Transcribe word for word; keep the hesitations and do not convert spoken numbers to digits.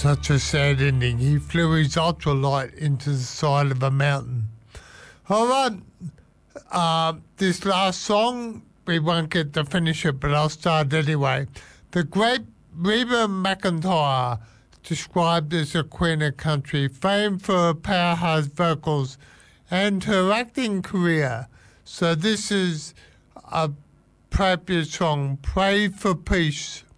Such a sad ending. He flew his ultralight into the side of a mountain. All right. Uh, this last song, we won't get to finish it, but I'll start anyway. The great Reba McEntire, described as a queen of country, famed for her powerhouse vocals and her acting career. So this is a appropriate song, Pray for Peace.